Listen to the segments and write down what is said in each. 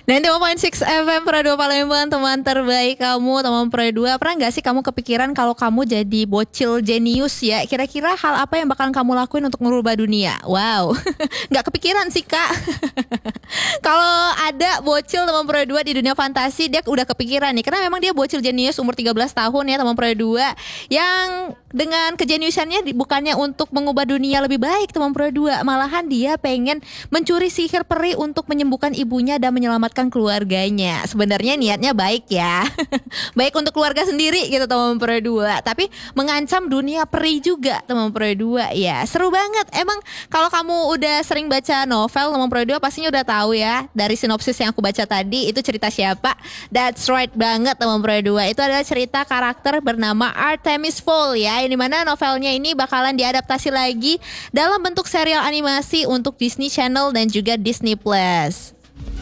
95.6 FM Pro 2 Palembang, teman terbaik kamu, teman Pro 2. Pernah gak sih kamu kepikiran kalau kamu jadi bocil jenius ya? Kira-kira hal apa yang bakalan kamu lakuin untuk merubah dunia? Wow, gak kepikiran sih kak. Kalau ada bocil teman Pro 2 di dunia fantasi, dia udah kepikiran nih. Karena memang dia bocil jenius umur 13 tahun ya teman Pro 2. Yang dengan kejeniusannya bukannya untuk mengubah dunia lebih baik teman Pro 2. Malahan dia pengen mencuri sihir peri untuk menyembuhkan ibunya dan menyelamatkan keluarganya. Sebenarnya niatnya baik ya. Baik untuk keluarga sendiri gitu teman Pro 2. Tapi mengancam dunia peri juga teman Pro 2 ya. Seru banget. Emang kalau kamu udah sering baca novel teman Pro 2 pastinya udah tahu ya. Dari sinopsis yang aku baca tadi itu cerita siapa? That's right banget teman Pro 2. Itu adalah cerita karakter bernama Artemis Fowl ya. Yang dimana novelnya ini bakalan diadaptasi lagi dalam bentuk serial animasi untuk Disney Channel dan juga Disney Plus.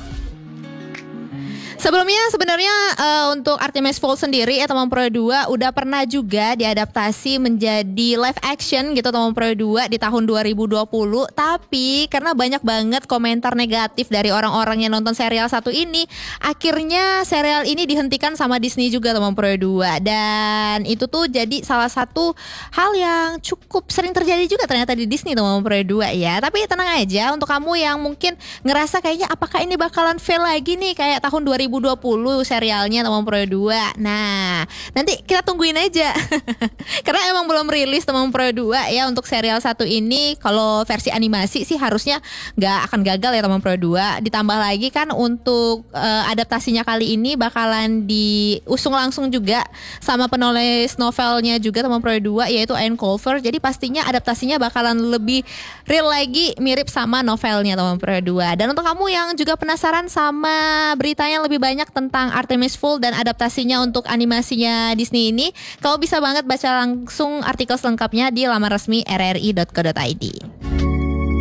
Sebelumnya sebenarnya untuk Artemis Fowl sendiri ya teman Pro 2 udah pernah juga diadaptasi menjadi live action gitu teman Pro 2 di tahun 2020. Tapi karena banyak banget komentar negatif dari orang-orang yang nonton serial satu ini, akhirnya serial ini dihentikan sama Disney juga teman Pro 2. Dan itu tuh jadi salah satu hal yang cukup sering terjadi juga ternyata di Disney teman Pro 2 ya. Tapi tenang aja untuk kamu yang mungkin ngerasa kayaknya apakah ini bakalan fail lagi nih kayak tahun 2020 serialnya teman Pro 2. Nah, nanti kita tungguin aja. Karena emang belum rilis teman Pro 2 ya untuk serial satu ini. Kalau versi animasi sih harusnya nggak akan gagal ya teman Pro 2. Ditambah lagi kan untuk adaptasinya kali ini bakalan diusung langsung juga sama penulis novelnya juga teman Pro 2 yaitu Anne Culver. Jadi pastinya adaptasinya bakalan lebih real lagi, mirip sama novelnya teman Pro 2. Dan untuk kamu yang juga penasaran sama beritanya lebih banyak tentang Artemis Fowl dan adaptasinya untuk animasinya Disney ini, kamu bisa banget baca langsung artikel selengkapnya di laman resmi rri.co.id.